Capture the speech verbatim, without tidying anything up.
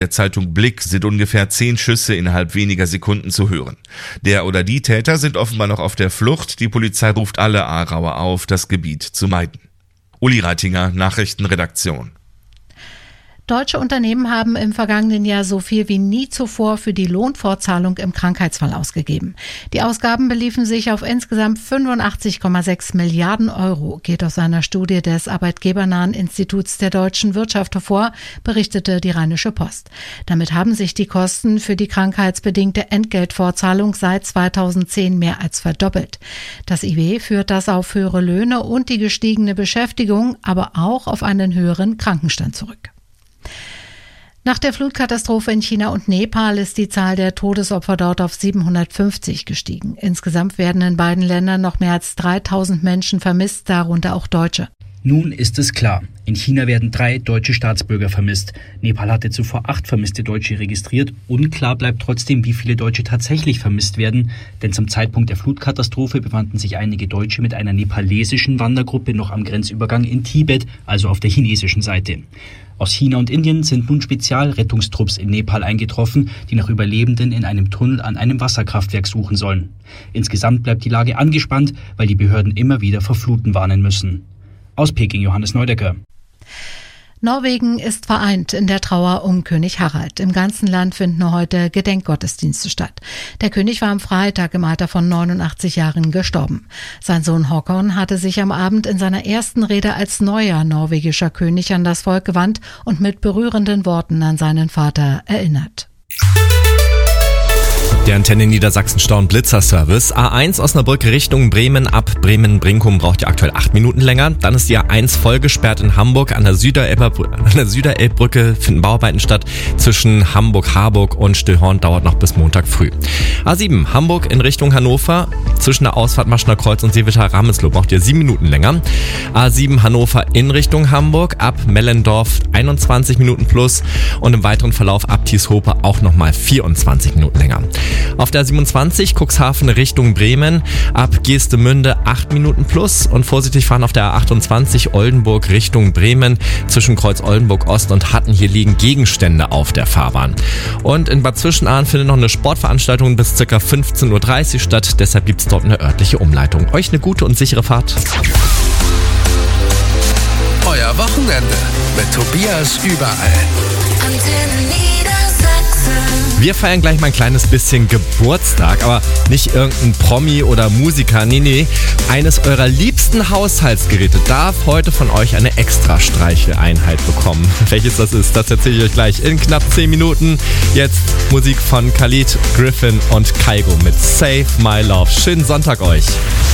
Der Zeitung Blick sind ungefähr zehn Schüsse innerhalb weniger Sekunden zu hören. Der oder die Täter sind offenbar noch auf der Flucht. Die Polizei ruft alle Aarauer auf, das Gebiet zu meiden. Uli Reitinger, Nachrichtenredaktion. Deutsche Unternehmen haben im vergangenen Jahr so viel wie nie zuvor für die Lohnfortzahlung im Krankheitsfall ausgegeben. Die Ausgaben beliefen sich auf insgesamt fünfundachtzig Komma sechs Milliarden Euro, geht aus einer Studie des Arbeitgebernahen Instituts der deutschen Wirtschaft hervor, berichtete die Rheinische Post. Damit haben sich die Kosten für die krankheitsbedingte Entgeltfortzahlung seit zweitausendzehn mehr als verdoppelt. Das I W führt das auf höhere Löhne und die gestiegene Beschäftigung, aber auch auf einen höheren Krankenstand zurück. Nach der Flutkatastrophe in China und Nepal ist die Zahl der Todesopfer dort auf siebenhundertfünfzig gestiegen. Insgesamt werden in beiden Ländern noch mehr als dreitausend Menschen vermisst, darunter auch Deutsche. Nun ist es klar, in China werden drei deutsche Staatsbürger vermisst. Nepal hatte zuvor acht vermisste Deutsche registriert. Unklar bleibt trotzdem, wie viele Deutsche tatsächlich vermisst werden, denn zum Zeitpunkt der Flutkatastrophe befanden sich einige Deutsche mit einer nepalesischen Wandergruppe noch am Grenzübergang in Tibet, also auf der chinesischen Seite. Aus China und Indien sind nun Spezialrettungstrupps in Nepal eingetroffen, die nach Überlebenden in einem Tunnel an einem Wasserkraftwerk suchen sollen. Insgesamt bleibt die Lage angespannt, weil die Behörden immer wieder vor Fluten warnen müssen. Aus Peking Johannes Neudecker. Norwegen ist vereint in der Trauer um König Harald. Im ganzen Land finden heute Gedenkgottesdienste statt. Der König war am Freitag im Alter von neunundachtzig Jahren gestorben. Sein Sohn Håkon hatte sich am Abend in seiner ersten Rede als neuer norwegischer König an das Volk gewandt und mit berührenden Worten an seinen Vater erinnert. Der Antenne Niedersachsen Stau- und Blitzer-Service. A eins Osnabrück Richtung Bremen ab Bremen-Brinkum braucht ihr aktuell acht Minuten länger. Dann ist die A eins voll gesperrt in Hamburg. An der Süderelbbrücke, an der Süderelbbrücke finden Bauarbeiten statt. Zwischen Hamburg-Harburg und Stillhorn dauert noch bis Montag früh. A sieben Hamburg in Richtung Hannover. Zwischen der Ausfahrt Maschner Kreuz und Seewitter-Ramelsloh braucht ihr sieben Minuten länger. A sieben Hannover in Richtung Hamburg ab Mellendorf einundzwanzig Minuten plus. Und im weiteren Verlauf ab Tieshope auch nochmal vierundzwanzig Minuten länger. Auf der siebenundzwanzig Cuxhaven Richtung Bremen ab Geestemünde acht Minuten plus und vorsichtig fahren auf der A achtundzwanzig Oldenburg Richtung Bremen zwischen Kreuz Oldenburg Ost und Hatten. Hier liegen Gegenstände auf der Fahrbahn. Und in Bad Zwischenahn findet noch eine Sportveranstaltung bis ca. fünfzehn Uhr dreißig statt, deshalb gibt es dort eine örtliche Umleitung. Euch eine gute und sichere Fahrt. Euer Wochenende mit Tobias überall. Antenne Niedersachsen. Wir feiern gleich mal ein kleines bisschen Geburtstag, aber nicht irgendein Promi oder Musiker, nee, nee. Eines eurer liebsten Haushaltsgeräte darf heute von euch eine extra Streicheleinheit bekommen. Welches das ist, das erzähle ich euch gleich in knapp zehn Minuten. Jetzt Musik von Khalid, Griffin und Kygo mit Save My Love. Schönen Sonntag euch.